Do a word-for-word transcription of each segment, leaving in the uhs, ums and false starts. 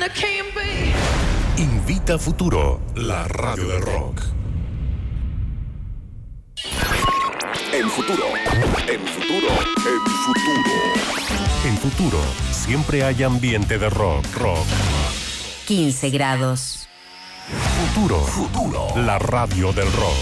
Invita Futuro, la radio del rock. El futuro, el futuro, el futuro. En Futuro siempre hay ambiente de rock, rock. quince grados. Futuro, futuro, la radio del rock.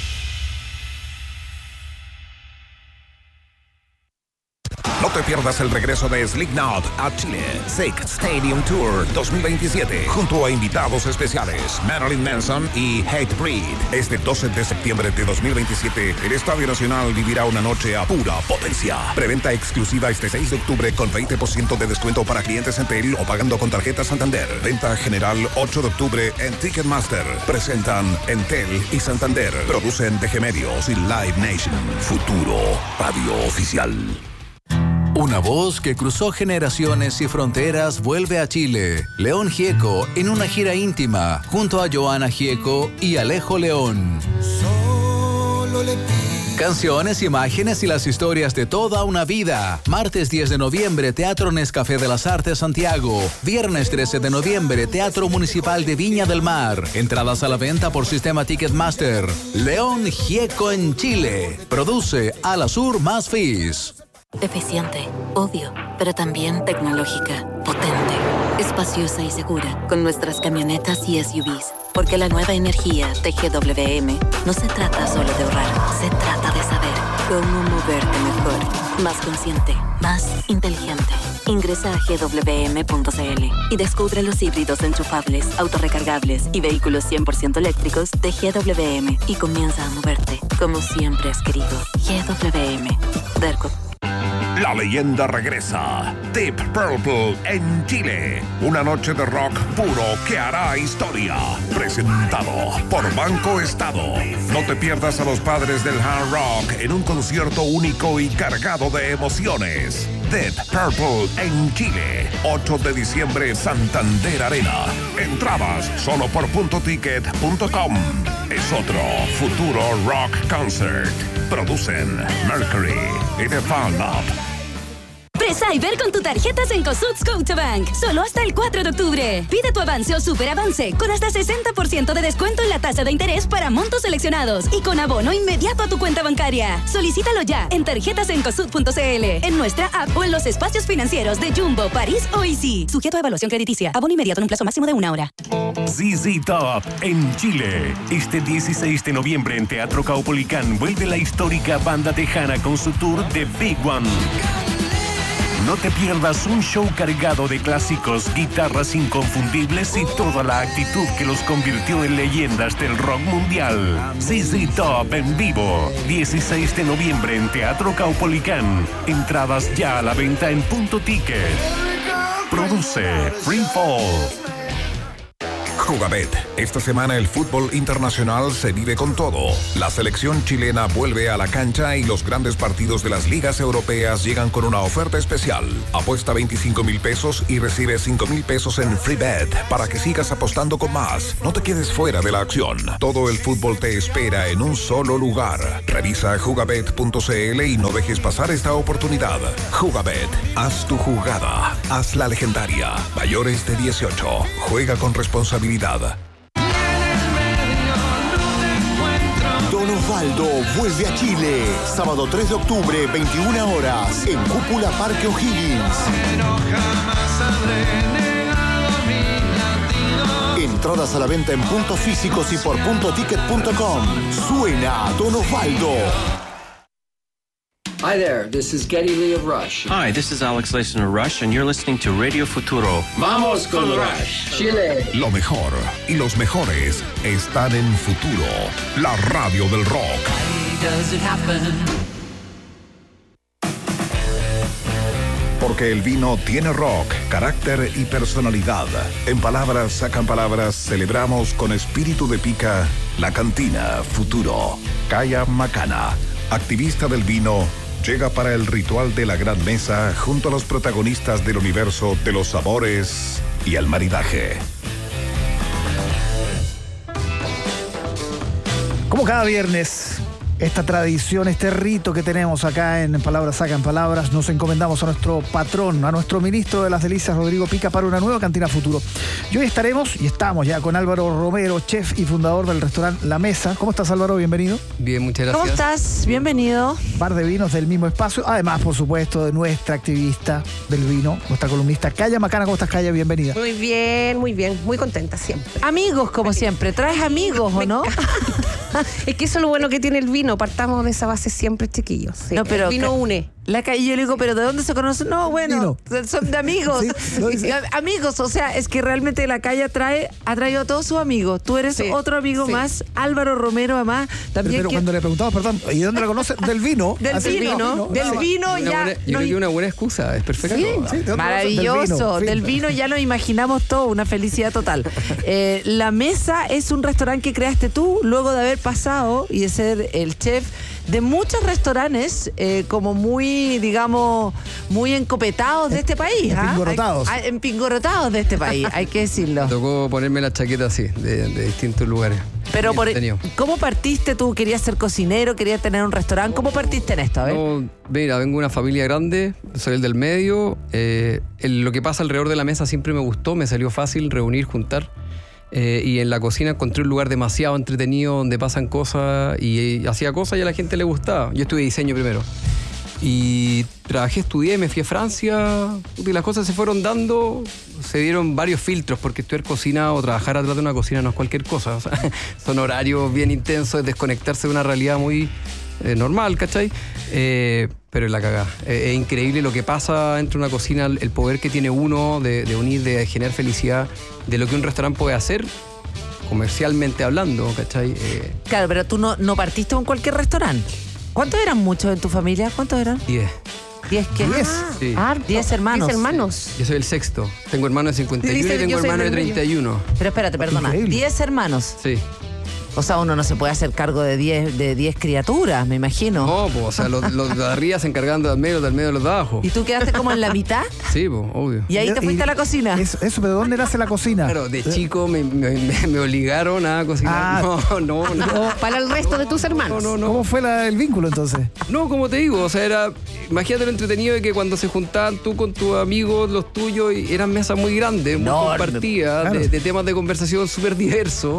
No te pierdas el regreso de Slipknot a Chile. Sick Stadium Tour dos mil veintisiete. Junto a invitados especiales Marilyn Manson y Hatebreed. Este doce de septiembre de dos mil veintisiete, el Estadio Nacional vivirá una noche a pura potencia. Preventa exclusiva este seis de octubre con veinte por ciento de descuento para clientes Entel o pagando con tarjeta Santander. Venta general ocho de octubre en Ticketmaster. Presentan Entel y Santander. Producen D G Medios y Live Nation. Futuro, radio oficial. Una voz que cruzó generaciones y fronteras vuelve a Chile. León Gieco en una gira íntima junto a Joana Gieco y Alejo León. Solo le pido. Canciones, imágenes y las historias de toda una vida. Martes diez de noviembre, Teatro Nescafé de las Artes Santiago. Viernes trece de noviembre, Teatro Municipal de Viña del Mar. Entradas a la venta por sistema Ticketmaster. León Gieco en Chile. Produce Alasur más Fizz. Eficiente, obvio, pero también tecnológica, potente, espaciosa y segura, con nuestras camionetas y S U Vs. Porque la nueva energía de G W M no se trata solo de ahorrar, se trata de saber cómo moverte mejor, más consciente, más inteligente. Ingresa a G W M punto C L y descubre los híbridos enchufables, autorrecargables y vehículos cien por ciento eléctricos de G W M y comienza a moverte como siempre has querido. G W M. Derco. La leyenda regresa. Deep Purple en Chile. Una noche de rock puro que hará historia. Presentado por Banco Estado. No te pierdas a los padres del hard rock en un concierto único y cargado de emociones. Deep Purple en Chile. ocho de diciembre, Santander Arena. Entradas solo por punto ticket punto com. Es otro Futuro Rock Concert. Producen Mercury y The Fun Up. Pre-Cyber con tu tarjeta Cencosud Scotiabank. Solo hasta el cuatro de octubre. Pide tu avance o superavance con hasta sesenta por ciento de descuento en la tasa de interés para montos seleccionados y con abono inmediato a tu cuenta bancaria. Solicítalo ya en tarjetas cencosud punto C L, en nuestra app o en los espacios financieros de Jumbo, París o Easy. Sujeto a evaluación crediticia. Abono inmediato en un plazo máximo de una hora. Z Z Top en Chile. Este dieciséis de noviembre en Teatro Caupolicán vuelve la histórica banda tejana con su tour The Big One. No te pierdas un show cargado de clásicos, guitarras inconfundibles y toda la actitud que los convirtió en leyendas del rock mundial. Z Z Top en vivo, dieciséis de noviembre en Teatro Caupolicán. Entradas ya a la venta en Punto Ticket. Produce Free Fall. Jugabet. Esta semana el fútbol internacional se vive con todo. La selección chilena vuelve a la cancha y los grandes partidos de las ligas europeas llegan con una oferta especial. Apuesta veinticinco mil pesos y recibe cinco mil pesos en Free Bet para que sigas apostando con más. No te quedes fuera de la acción. Todo el fútbol te espera en un solo lugar. Revisa jugabet punto C L y no dejes pasar esta oportunidad. Jugabet. Haz tu jugada. Haz la legendaria. Mayores de dieciocho. Juega con responsabilidad. Don Osvaldo vuelve a Chile. Sábado tres de octubre, veintiuna horas, en Cúpula Parque O'Higgins. Entradas a la venta en puntos físicos y por punto ticket punto com. Suena Don Osvaldo. Hi there, this is Geddy Lee of Rush. Hi, this is Alex Lacen of Rush, and you're listening to Radio Futuro. Vamos con Rush, Chile. Lo mejor y los mejores están en Futuro, la radio del rock. Why does it happen? Porque el vino tiene rock, carácter y personalidad. En palabras sacan palabras, celebramos con espíritu de pica la cantina Futuro. Kaya Macana, activista del vino, llega para el ritual de la gran mesa junto a los protagonistas del universo de los sabores y el maridaje. Como cada viernes, esta tradición, este rito que tenemos acá en Palabras Sacan Palabras, nos encomendamos a nuestro patrón, a nuestro ministro de las Delicias, Rodrigo Pica, para una nueva cantina futuro. Y hoy estaremos, y estamos ya con Álvaro Romero, chef y fundador del restaurante La Mesa. ¿Cómo estás, Álvaro? Bienvenido. Bien, muchas gracias. ¿Cómo estás? Bienvenido. Bar de vinos del mismo espacio, además, por supuesto, de nuestra activista del vino, nuestra columnista Calla Macana. ¿Cómo estás, Calla? Bienvenida. Muy bien, muy bien, muy contenta siempre. Amigos, como siempre. ¿Traes amigos o no? Es que eso es lo bueno que tiene el vino. Partamos de esa base siempre, chiquillos. Sí, no, pero el vino une. La calle, yo le digo, ¿pero de dónde se conocen? No, bueno, vino. Son de amigos. Sí, amigos, o sea, es que realmente la calle trae, ha traído a todos sus amigos. Tú eres sí, otro amigo sí. más, Álvaro Romero, además. También pero que... cuando le preguntamos, perdón, ¿y de dónde la conoces? Del vino. Del vino, vino, del no, vino ya. Buena, yo no, creo que una buena excusa, es perfecto. Sí, sí, maravilloso. Del vino, del vino ya lo imaginamos todo, una felicidad total. eh, La Mesa es un restaurante que creaste tú luego de haber pasado y de ser el chef de muchos restaurantes eh, como muy, digamos, muy encopetados de este país. Empingorotados. ¿ah? Empingorotados de este país, hay que decirlo. Me tocó ponerme la chaqueta así, de, de distintos lugares. Pero, por, ¿cómo partiste tú? ¿Querías ser cocinero? ¿Querías tener un restaurante? ¿Cómo partiste en esto? A ver. No, mira, vengo de una familia grande, soy el del medio. Eh, el, lo que pasa alrededor de la mesa siempre me gustó, me salió fácil reunir, juntar. Eh, y en la cocina encontré un lugar demasiado entretenido donde pasan cosas y, y hacía cosas y a la gente le gustaba. Yo estudié diseño primero y trabajé, estudié, me fui a Francia y las cosas se fueron dando, se dieron varios filtros porque estudiar cocina o trabajar atrás de una cocina no es cualquier cosa, o sea, son horarios bien intensos, es desconectarse de una realidad muy eh, normal, ¿cachai? Eh, pero es la cagada. Eh, es increíble lo que pasa dentro de una cocina, el poder que tiene uno de, de unir, de generar felicidad, de lo que un restaurante puede hacer comercialmente hablando, ¿cachai? Eh, claro, pero tú no, no partiste con cualquier restaurante. ¿Cuántos eran muchos en tu familia? ¿Cuántos eran? Diez. ¿Diez qué? Diez. Sí. Ah, diez hermanos. Diez hermanos. Yo soy el sexto. Tengo hermanos de cincuenta y uno y tengo hermanos de treinta y uno. Pero espérate, perdona. Increíble. Diez hermanos. Sí. O sea, uno no se puede hacer cargo de diez de diez criaturas, me imagino. No, pues, o sea, los, los de arriba se encargan del medio, del medio de los de abajo. ¿Y tú quedaste como en la mitad? Sí, pues, obvio. ¿Y ahí te fuiste y, a la cocina? Eso, eso, pero ¿dónde nace la cocina? Claro, de chico me, me, me, me obligaron a cocinar. Ah, no, no, no. Para el resto de tus hermanos. No, no, no. ¿Cómo fue la, el vínculo entonces? No, como te digo, o sea, era... Imagínate lo entretenido de que cuando se juntaban tú con tus amigos, los tuyos, y eran mesas muy grandes, muy no, compartidas, claro. de, de temas de conversación súper diversos.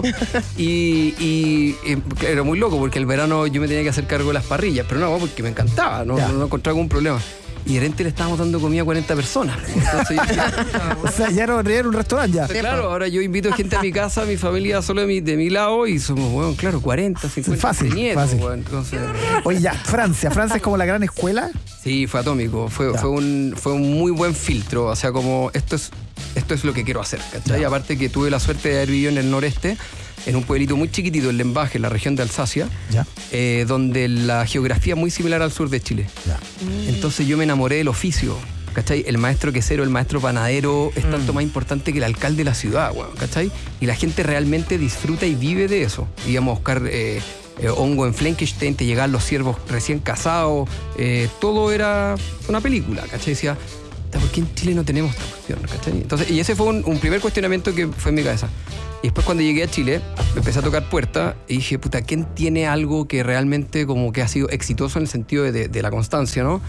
y, y, y era muy loco porque el verano yo me tenía que hacer cargo de las parrillas, pero no, porque me encantaba, no, no, no encontraba algún problema. Y de repente le estábamos dando comida a cuarenta personas. Entonces, yo decía, o sea, ya era, ya era un restaurante ya. Claro, ahora yo invito gente a mi casa, a mi familia solo de mi, de mi lado, y somos, bueno, claro, cuarenta, cincuenta fácil, nietos. Fácil. Bueno, entonces... Oye, ya, Francia. ¿Francia es como la gran escuela? Sí, fue atómico. Fue, fue, un, fue un muy buen filtro. O sea, como esto es, esto es lo que quiero hacer, ¿cachai? Ya. Aparte que tuve la suerte de haber vivido en el noreste, en un pueblito muy chiquitito, en Lembaje, en la región de Alsacia, eh, donde la geografía es muy similar al sur de Chile. Ya. Mm. Entonces yo me enamoré del oficio, ¿cachai? El maestro quesero, el maestro panadero es mm. tanto más importante que el alcalde de la ciudad, bueno, ¿cachai? Y la gente realmente disfruta y vive de eso. Íbamos a buscar eh, eh, hongo en Flankenstein, te llegaban los ciervos recién casados, eh, todo era una película, ¿cachai? Decía, ¿por qué en Chile no tenemos esta cuestión, ¿cachai? Entonces, y ese fue un, un primer cuestionamiento que fue en mi cabeza. Y después cuando llegué a Chile, empecé a tocar puertas y dije, puta, ¿quién tiene algo que realmente como que ha sido exitoso en el sentido de, de, de la constancia, ¿no?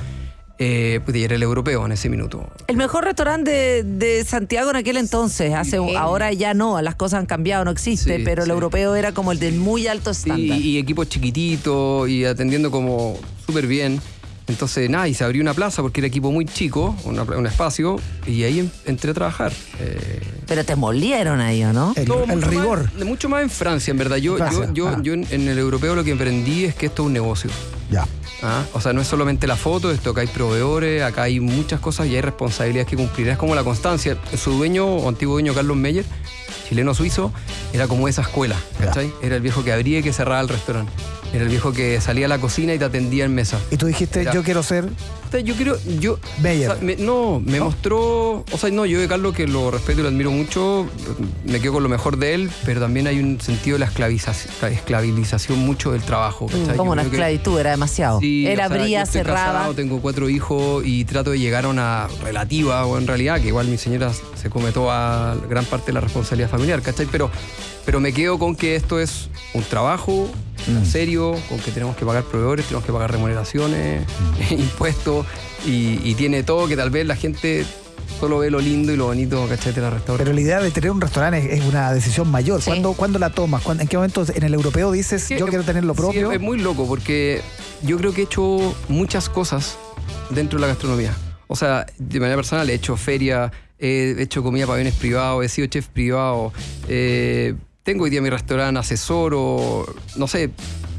Eh, pues y era el europeo en ese minuto. El mejor restaurante de, de Santiago en aquel entonces, hace sí. ahora ya no, las cosas han cambiado, no existe, sí, pero sí. el europeo era como el de muy alto estándar. Sí, y equipos chiquititos y atendiendo como súper bien. Entonces, nada, y se abrió una plaza porque era equipo muy chico, una, un espacio, y ahí en, entré a trabajar. Eh... Pero te molieron ahí, ¿o no? El, no, el rigor. Más, mucho más en Francia, en verdad. Yo, Francia. yo, yo, ah. yo en, en el europeo lo que aprendí es que esto es un negocio. Ya. ¿Ah? O sea, no es solamente la foto, esto acá hay proveedores, acá hay muchas cosas y hay responsabilidades que cumplir. Es como la constancia. Su dueño, o antiguo dueño, Carlos Meyer, chileno-suizo, era como esa escuela, ¿cachai? Ya. Era el viejo que abría y que cerraba el restaurante. Era el viejo que salía a la cocina y te atendía en mesa. Y tú dijiste, Era, yo quiero ser... Yo quiero... Yo, Meyer. O sea, me, no, me ¿No? mostró... O sea, no, yo de Carlos, que lo respeto y lo admiro mucho, me quedo con lo mejor de él, pero también hay un sentido de la esclavización, esclavización mucho del trabajo. ¿cachai? Como una esclavitud, que, era demasiado. Sí, él o sea, abría, yo estoy cerraba. Casado, tengo cuatro hijos y trato de llegar a una relativa, o en realidad, que igual mi señora se come toda gran parte de la responsabilidad familiar, ¿cachai? Pero, pero me quedo con que esto es un trabajo mm. serio, con que tenemos que pagar proveedores, tenemos que pagar remuneraciones, mm. impuestos, y, y tiene todo que tal vez la gente solo ve lo lindo y lo bonito, ¿cachai? De la restauración. Pero la idea de tener un restaurante es, es una decisión mayor. Sí. ¿Cuándo, ¿Cuándo la tomas? ¿Cuándo, ¿En qué momento en el europeo dices, sí, yo quiero tener lo propio? Sí, es muy loco porque yo creo que he hecho muchas cosas dentro de la gastronomía. O sea, de manera personal he hecho feria, he hecho comida para aviones privados, he sido chef privado, eh, tengo hoy día mi restaurante, asesoro, no sé.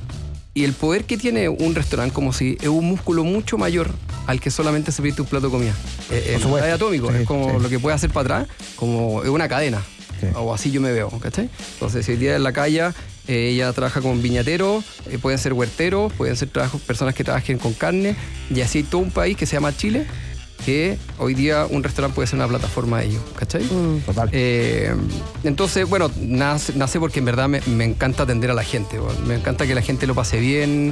Y el poder que tiene un restaurante como si es un músculo mucho mayor al que solamente servirte un plato de comida. Es, es atómico, sí, es como sí. lo que puede hacer para atrás, como es una cadena. Sí. O así yo me veo, ¿cachai? Entonces, si el día en la calle eh, ella trabaja con viñateros, eh, pueden ser huerteros, pueden ser trabajos, personas que trabajen con carne, y así hay todo un país que se llama Chile, que hoy día un restaurante puede ser una plataforma de ello, ¿cachai? Mm. Total. Eh, entonces, bueno, nace, nace porque en verdad me, me encanta atender a la gente, bueno, me encanta que la gente lo pase bien,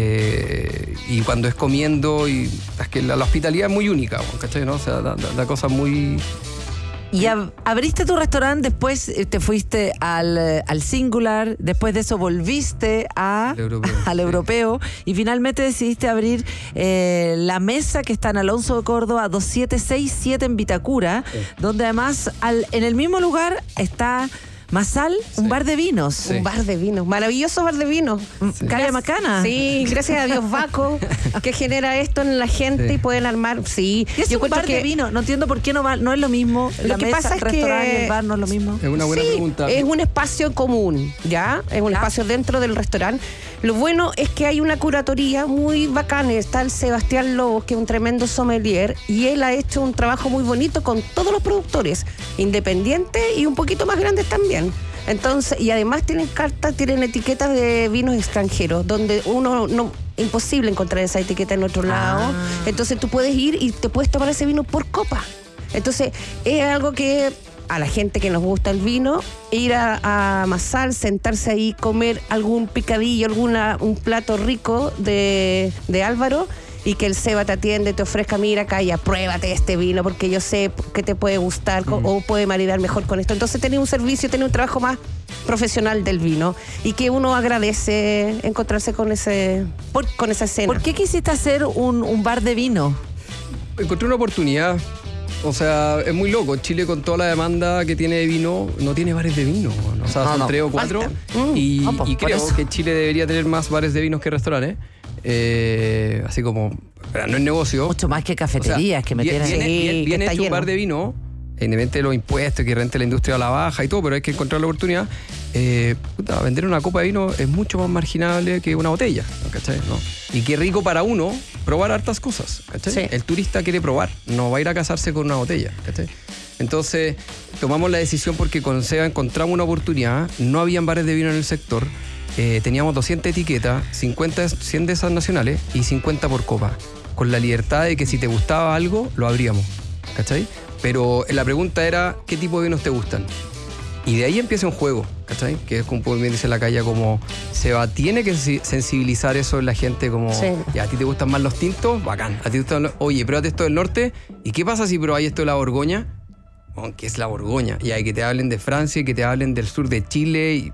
eh, y cuando es comiendo, y es que la, la hospitalidad es muy única, bueno, ¿cachai? ¿No? O sea, da, da, da cosas muy... Y ab- abriste tu restaurante, después te fuiste al, al Singular, después de eso volviste a, europeo, al sí. europeo, y finalmente decidiste abrir eh, la mesa que está en Alonso de Córdoba doscientos setenta y siete en Vitacura, sí. donde además al, en el mismo lugar está Masal, sí. un bar de vinos. Sí. Un bar de vinos, maravilloso bar de vinos. Sí. Calle Macana. Sí, gracias a Dios Baco, que genera esto en la gente sí. y pueden armar. Sí, ¿qué es yo un bar que... de vino? No entiendo por qué no va, no es lo mismo. Lo la que mesa, pasa es el restaurante, que el bar no es lo mismo. Es una buena sí, pregunta. Es un espacio común, ¿ya? Es un ¿Ya? espacio dentro del restaurante. Lo bueno es que hay una curatoría muy bacana. Está el Sebastián Lobos, que es un tremendo sommelier, y él ha hecho un trabajo muy bonito con todos los productores, independientes y un poquito más grandes también. Entonces, y además tienen cartas, tienen etiquetas de vinos extranjeros, donde uno no, imposible encontrar esa etiqueta en otro lado. Ah. Entonces tú puedes ir y te puedes tomar ese vino por copa. Entonces, es algo que a la gente que nos gusta el vino, ir a, a Masal, sentarse ahí, comer algún picadillo, alguna, un plato rico de, de Álvaro, y que el Seba te atiende, te ofrezca, mira acá, ya pruébate este vino porque yo sé que te puede gustar mm. o puede maridar mejor con esto. Entonces tenés un servicio, tenés un trabajo más profesional del vino, y que uno agradece encontrarse con ese por, con esa escena. ¿Por qué quisiste hacer un, un bar de vino? Encontré una oportunidad. O sea, es muy loco. Chile, con toda la demanda que tiene de vino, no tiene bares de vino. O sea, no, son no. tres o cuatro. Mm, y, oh, pues, y creo eso. que Chile debería tener más bares de vinos que restaurantes. Eh, así como, no es negocio. Mucho más que cafeterías, o sea, que me viene, tienen viene, ahí. Viene hecho lleno. Un bar de vino, independientemente de los impuestos, que rente la industria a la baja y todo, pero hay que encontrar la oportunidad. Eh, puta, vender una copa de vino es mucho más marginable que una botella, ¿cachai? ¿No? Y qué rico para uno probar hartas cosas, ¿cachai? Sí. El turista quiere probar, no va a ir a casarse con una botella, ¿cachai? Entonces tomamos la decisión porque con Seba encontramos una oportunidad, no habían bares de vino en el sector, eh, teníamos doscientas etiquetas, cincuenta, cien de esas nacionales y cincuenta por copa, con la libertad de que si te gustaba algo, lo abríamos, ¿cachai? Pero la pregunta era, ¿qué tipo de vinos te gustan? Y de ahí empieza un juego, ¿cachai? Que es como bien dice la calle, como Seba tiene que sensibilizar eso en la gente, como, sí. ya, ¿a ti te gustan más los tintos? Bacán. ¿A ti te gustan los... Oye, pruébate esto del norte. ¿Y qué pasa si probáis esto de la Borgoña? Bueno, ¿qué es la Borgoña? Y hay que te hablen de Francia y que te hablen del sur de Chile. Y,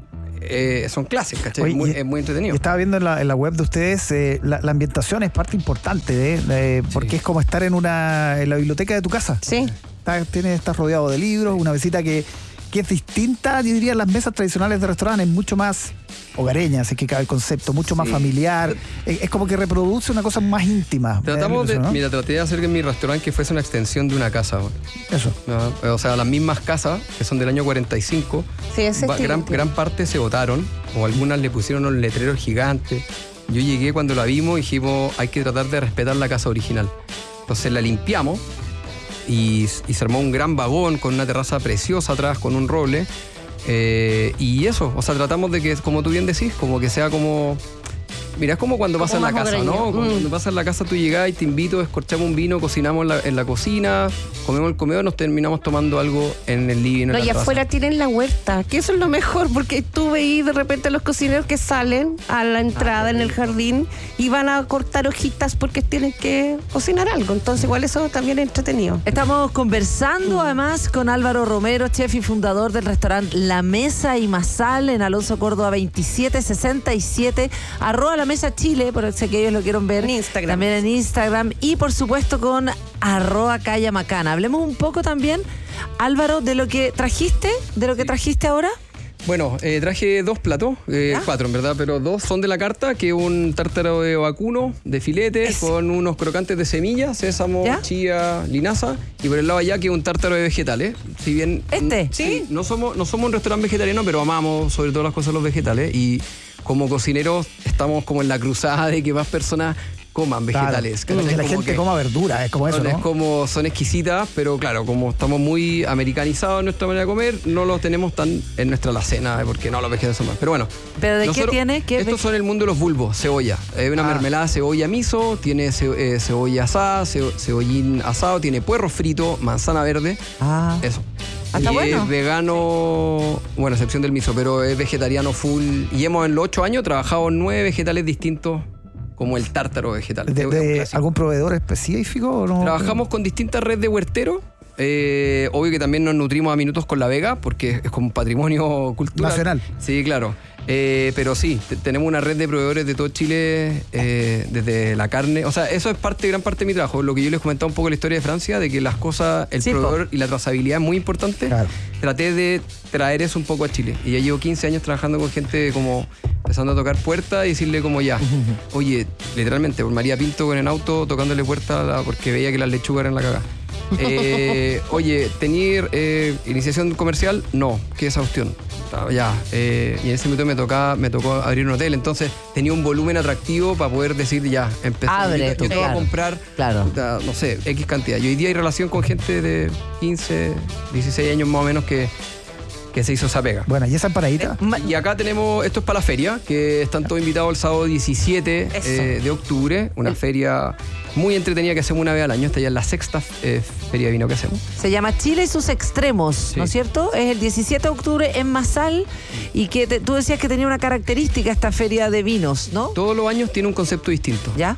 eh, son clases, ¿cachai? Oye, es, muy, es muy entretenido. Estaba viendo en la, en la web de ustedes, eh, la, la ambientación es parte importante, ¿eh? Eh, porque sí. es como estar en, una, en la biblioteca de tu casa. Sí. Está, tienes, estás rodeado de libros, una visita que... que es distinta, yo diría, a las mesas tradicionales de restaurantes, mucho más hogareña, así que cabe el concepto, mucho sí. más familiar, es, es como que reproduce una cosa más íntima. Tratamos de, ¿no? Mira, traté de hacer que mi restaurante que fuese una extensión de una casa. Eso. ¿No? O sea, las mismas casas, que son del año cuarenta y cinco, sí, ese va, gran, gran parte se botaron, o algunas le pusieron unos letreros gigantes. Yo llegué cuando la vimos y dijimos, hay que tratar de respetar la casa original. Entonces la limpiamos, Y, y se armó un gran vagón con una terraza preciosa atrás, con un roble. Eh, y eso, o sea, tratamos de que, como tú bien decís, como que sea como Mira, es como cuando Como pasa en la más casa, hogareño. ¿no? Como Mm. Cuando pasa en la casa, tú llegás y te invito, escorchamos un vino, cocinamos en la, en la cocina, comemos el comedor, nos terminamos tomando algo en el living. en No, la y terraza. afuera tienen la huerta, que eso es lo mejor, porque tú veís de repente los cocineros que salen a la entrada en el jardín y van a cortar hojitas porque tienen que cocinar algo. Entonces, igual eso también es entretenido. Estamos conversando además con Álvaro Romero, chef y fundador del restaurante La Mesa y Masal en Alonso Córdoba veintisiete sesenta y siete, arroba La Mesa Chile, por si que ellos lo quieren ver. En Instagram. También en Instagram y por supuesto con arroba Calla Macana. Hablemos un poco también, Álvaro, de lo que trajiste, de lo que trajiste ahora. Bueno, eh, traje dos platos, eh, cuatro en verdad, pero dos son de la carta, que es un tártaro de vacuno, de filete, Ese. con unos crocantes de semilla, sésamo, ¿Ya? chía, linaza, y por el lado allá que es un tártaro de vegetales. Si bien ¿Este? n- sí, no somos, no somos un restaurante vegetariano, pero amamos sobre todas las cosas los vegetales, y como cocineros estamos como en la cruzada de que más personas coman vegetales. Claro, ¿cachai? que la Como gente que- coma verdura, es como eso, son, ¿no? es como, son exquisitas, pero claro, como estamos muy americanizados en nuestra manera de comer, no los tenemos tan en nuestra alacena, porque no los vegetales son más. Pero bueno. ¿Pero de qué nosotros- tiene? ¿Qué estos ve- son el mundo de los bulbos, cebolla. Es una Ah. mermelada de cebolla miso, tiene ce- eh, cebolla asada, ce- cebollín asado, tiene puerro frito, manzana verde. Ah. Eso. Ah, está y bueno. es vegano, bueno, a excepción del miso, pero es vegetariano full. Y hemos en los ocho años trabajado nueve vegetales distintos, como el tártaro vegetal. ¿De, Es un de clásico. algún proveedor específico o no? Trabajamos con distintas redes de huerteros. Eh, obvio que también nos nutrimos a minutos con La Vega, porque es como patrimonio cultural. Nacional. Sí, claro. Eh, pero sí, te- tenemos una red de proveedores de todo Chile, eh, desde la carne. O sea, eso es parte, gran parte de mi trabajo. Lo que yo les comentaba un poco la historia de Francia, de que las cosas, el Sí, po. proveedor y la trazabilidad es muy importante. Claro. Traté de traer eso un poco a Chile. Y ya llevo quince años trabajando con gente como empezando a tocar puertas y decirle como ya, oye, literalmente, por María Pinto con el auto tocándole puerta a la- porque veía que las lechugas eran la cagada. Eh, oye, ¿tener eh, iniciación comercial? No, ¿qué es esa cuestión? Ah, Ya, eh, y en ese momento me, tocaba, me tocó abrir un hotel, entonces tenía un volumen atractivo para poder decir ya, empecé Abre yo, tú, yo te voy a claro. comprar, Claro. puta, no sé, X cantidad. Y hoy día hay relación con gente de quince, dieciséis años más o menos que, que se hizo esa pega. Bueno, ¿y esa empanadita? Y acá tenemos, esto es para la feria, que están todos invitados el sábado diecisiete eh, de octubre, una feria muy entretenida que hacemos una vez al año. Esta ya es la sexta eh, feria de vino que hacemos. Se llama Chile y sus extremos, ¿no es cierto? Es el diecisiete de octubre en Masal y que te- tú decías que tenía una característica esta feria de vinos, ¿no? Todos los años tiene un concepto distinto. ¿Ya?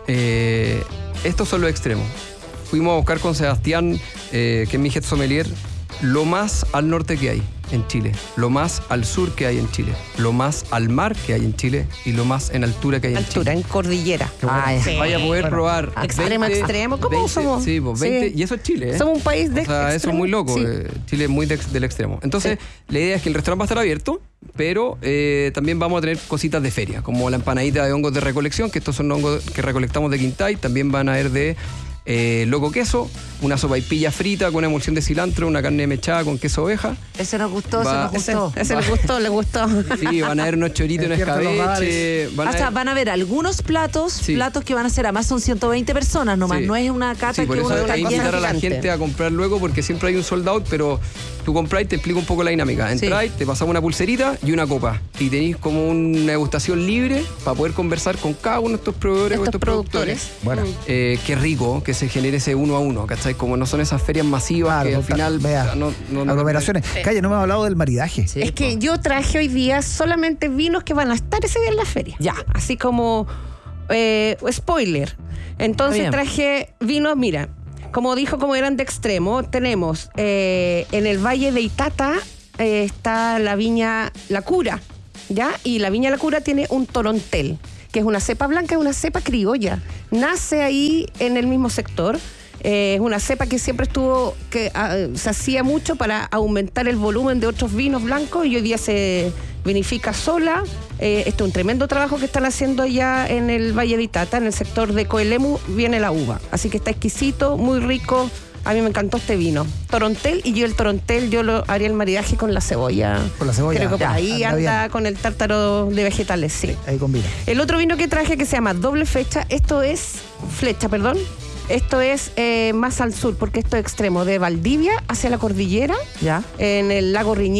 Eh, estos son los extremos. Fuimos a buscar con Sebastián, eh, que es mi head sommelier, lo más al norte que hay en Chile, lo más al sur que hay en Chile, lo más al mar que hay en Chile y lo más en altura que hay en Altura, Chile. en cordillera. Ah, Sí. Vaya a poder Bueno, probar extremo, veinte, extremo. ¿Cómo veinte, somos? Sí, pues veinte, Sí. y eso es Chile, ¿eh? Somos un país de O sea, eso es extremo. muy loco. Sí. eh, Chile es muy de- del extremo. Entonces, la idea es que el restaurante va a estar abierto, pero eh, también vamos a tener cositas de feria, como la empanadita de hongos de recolección, que estos son hongos que recolectamos de Quintay. También van a haber de eh, loco queso, una sopaipilla frita con una emulsión de cilantro, una carne mechada con queso oveja. Ese nos gustó, Va- ese nos Ese, gustó. ese le gustó, le gustó. Sí, van a haber unos choritos en Despierta los escabeche. Van a O sea, haber- van a ver algunos platos, Sí. platos que van a ser, además son ciento veinte personas nomás, Sí. no es una cata Sí, por que eso uno hay está que lleno. invitar a la gigante. gente a comprar luego, porque siempre hay un sold out, pero tú compráis, te explico un poco la dinámica. Entráis, te pasamos una pulserita y una copa. Y tenéis como una degustación libre para poder conversar con cada uno de estos proveedores o Estos estos productores. Bueno. Eh, qué rico que se genere ese uno a uno, ¿cachai? Como no son esas ferias masivas Claro, que al con final tal- vea, no, no- no- aglomeraciones. Calle, no me has hablado del maridaje. Sí, Es que yo traje hoy día solamente vinos que van a estar ese día en la feria. Ya. Así como eh, spoiler. Entonces Está bien. traje vinos, mira, como dijo, como eran de extremo, tenemos eh, en el Valle de Itata eh, está la viña La Cura, ¿ya? Y la viña La Cura tiene un torontel, que es una cepa blanca, es una cepa criolla. Nace ahí en el mismo sector. Eh, es una cepa que siempre estuvo, que ah, se hacía mucho para aumentar el volumen de otros vinos blancos y hoy día se vinifica sola. Eh, este es un tremendo trabajo que están haciendo ya en el Valle de Itata, en el sector de Coelemu, viene la uva. Así que está exquisito, muy rico. A mí me encantó este vino. Torontel, y yo el torontel, yo lo haría el maridaje con la cebolla. Con la cebolla. Creo que por Ya, ahí anda anda bien. con el tártaro de vegetales, sí. Ahí combina. El otro vino que traje que se llama Doble Flecha, esto es flecha, perdón. Esto es eh, más al sur, porque esto es extremo, de Valdivia hacia la cordillera, Ya. en el lago Riñihue.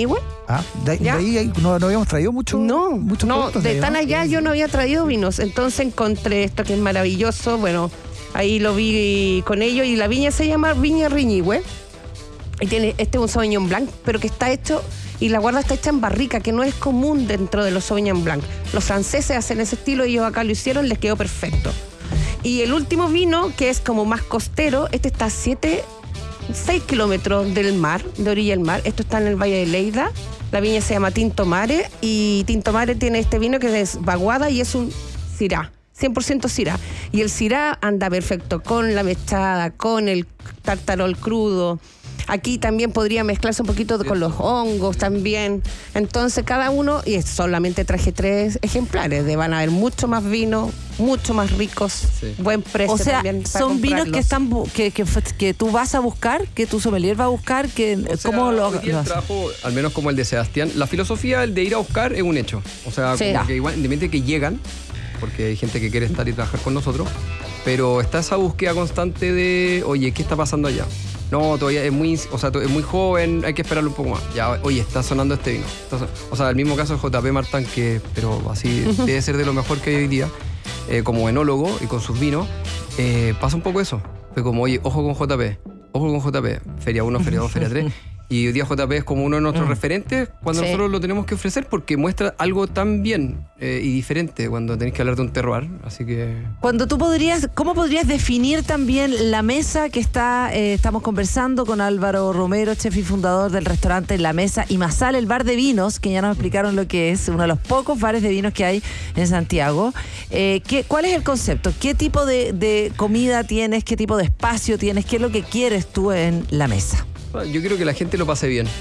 Ah, de, de ahí no, no habíamos traído mucho. No, muchos no, productos de ahí, tan ¿no? allá yo no había traído vinos. Entonces encontré esto que es maravilloso. Bueno, ahí lo vi con ellos y la viña se llama Viña Riñihue. Y tiene, este es un Sauvignon Blanc, pero que está hecho, y la guarda está hecha en barrica, que no es común dentro de los Sauvignon Blanc. Los franceses hacen ese estilo, ellos acá lo hicieron, les quedó perfecto. Y el último vino, que es como más costero, este está a siete, seis kilómetros del mar, de orilla del mar. Esto está en el Valle de Leida. La viña se llama Tinto Mare, y Tinto Mare tiene este vino que es vaguada y es un Syrah, cien por ciento Syrah. Y el Syrah anda perfecto con la mechada, con el tartarol crudo. Aquí también podría mezclarse un poquito con los hongos también. Entonces cada uno, y solamente traje tres ejemplares, de van a haber mucho más vino, mucho más ricos, sí. Buen precio. O sea, también para son vinos que están bu- que, que, que tú vas a buscar, que tu sommelier va a buscar, que o sea, cómo lo, hoy día lo el trabajo, al menos como el de Sebastián, la filosofía el de ir a buscar es un hecho. O sea, sí. como que igual, independientemente que llegan, porque hay gente que quiere estar y trabajar con nosotros, pero está esa búsqueda constante de, oye, ¿qué está pasando allá? No, todavía es muy, o sea, es muy joven, hay que esperarlo un poco más. Ya, oye, está sonando este vino. Entonces, o sea, el mismo caso de J P Martán, que, pero así uh-huh. debe ser de lo mejor que hay hoy día, eh, como enólogo y con sus vinos, eh, pasa un poco eso. Fue como, oye, ojo con J P, ojo con J P, Feria uno, Feria dos, Feria tres. Y hoy día J P es como uno de nuestros mm. referentes cuando sí. nosotros lo tenemos que ofrecer, porque muestra algo tan bien eh, y diferente cuando tenéis que hablar de un terroir. Así que... Cuando tú podrías, ¿cómo podrías definir también la mesa que está, eh, estamos conversando con Álvaro Romero, chef y fundador del restaurante La Mesa y Masal, el bar de vinos, que ya nos explicaron lo que es, uno de los pocos bares de vinos que hay en Santiago. Eh, ¿qué, ¿Cuál es el concepto? ¿Qué tipo de, de comida tienes? ¿Qué tipo de espacio tienes? ¿Qué es lo que quieres tú en la mesa? Yo quiero que la gente lo pase bien.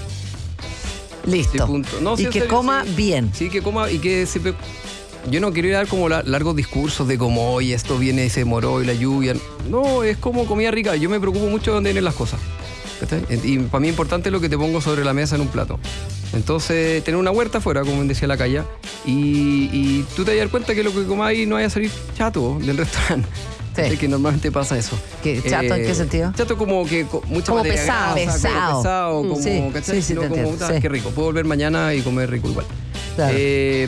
Listo. Sí, no, y sí, que serio, coma sí. bien. Sí, que coma y que se... Yo no quiero ir a dar como la, largos discursos de como, oye, esto viene y se demoró y la lluvia. No, es como comida rica. Yo me preocupo mucho de dónde vienen las cosas. ¿Está? Y para mí es importante lo que te pongo sobre la mesa en un plato. Entonces, tener una huerta afuera, como decía la calle, y, y tú te vas a dar cuenta que lo que comáis no vaya a salir chato del restaurante. Sí. Que normalmente pasa eso. ¿Qué, ¿Chato eh, en qué sentido? Chato como que con mucha como materia pesado, grasa, pesado. Como pesado, como, sí, ¿cachai? Sí, sí, no, como, sí. Qué rico, puedo volver mañana y comer rico igual. Claro. Eh,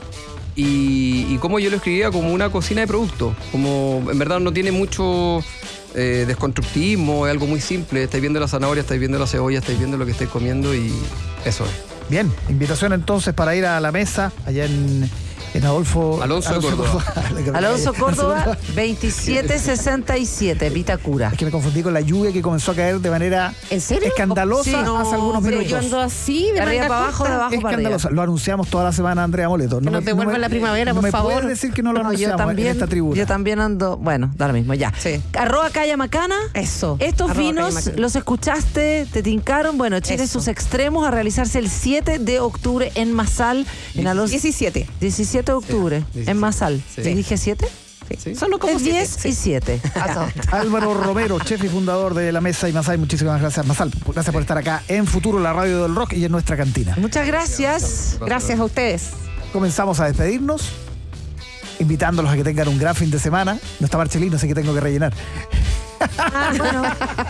y, y como yo lo escribía como una cocina de producto, como en verdad no tiene mucho eh, desconstructivismo, es algo muy simple, estáis viendo la zanahoria, estáis viendo la cebolla, estáis viendo lo que estáis comiendo y eso es. Bien, invitación entonces para ir a La Mesa, allá en... En Adolfo... Alonso, Alonso de Córdoba. Córdoba. Alonso Córdoba, veintisiete sesenta y siete, Vitacura. Es que me confundí con la lluvia que comenzó a caer de manera ¿En serio? escandalosa sí, no, hace algunos pero minutos. Yo ando así, de arriba para abajo, de abajo para arriba. Escandalosa. Lo anunciamos toda la semana, Andrea Moleto. Que No nos me, devuelva no me, la primavera, no por me favor. No me puedes decir que no lo No, anunciamos yo también, en esta tribuna. Yo también ando... Bueno, da lo mismo, ya. Sí. Arroba Calla Macana. Eso. Estos Arroba vinos, los escuchaste, te tincaron. Bueno, Chile Eso. sus extremos a realizarse el siete de octubre en Masal. En Alonso, diecisiete. diecisiete de octubre, sí, en Masal. Sí. ¿Te dije siete? Sí. Solo como Es diez siete, y sí. siete. Álvaro Romero, chef y fundador de La Mesa y Masal. Muchísimas gracias, Masal. Gracias por estar acá en Futuro, la radio del rock y en nuestra cantina. Muchas gracias. Gracias a ustedes. Comenzamos a despedirnos, invitándolos a que tengan un gran fin de semana. No está Marcelino, así que tengo que rellenar. Ah, bueno.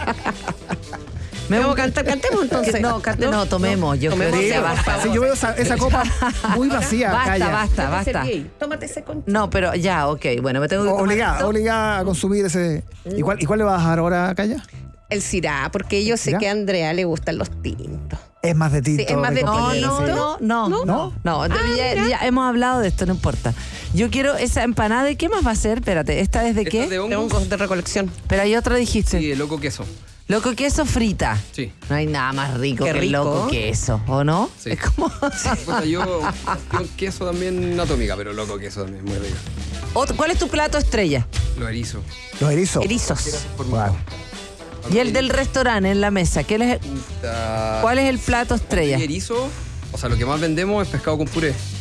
Me vamos a cantar, cantemos entonces. No, cante, no, tomemos. Yo Tomemos, creo que sí, basta. Sí, yo veo esa, esa copa muy vacía. Basta, Calla. basta, basta. Tómate ese con... No, pero ya, ok. Bueno, me tengo que... Obligada, obligada a consumir ese... ¿Y cuál, ¿Y cuál le vas a dejar ahora, Calla? El Syrah, porque yo sé ¿Syrah? que a Andrea le gustan los tintos. Es más de tinto. Sí, es más de No, compañía, no, sí. no, no, no, ¿No? no. Ah, ya, mira. ya hemos hablado de esto, no importa. Yo quiero esa empanada. ¿De qué más va a ser? Espérate, ¿esta es de Esta qué? es de De hongos. hongos de recolección. Pero hay otra, dijiste. Sí, el loco queso. Loco queso frita. Sí. No hay nada más rico Qué que el rico. loco queso, ¿o no? Sí. Es como... Puta, yo, yo queso también atómica, pero loco queso también, muy rico. Otro- ¿Cuál es tu plato estrella? Lo erizo. Los erizos. Erizos. Por mi Wow. lado. Y el del restaurante en la mesa. ¿Qué es el- Puta. ¿Cuál es el plato estrella? Y erizo, o sea, lo que más vendemos es pescado con puré.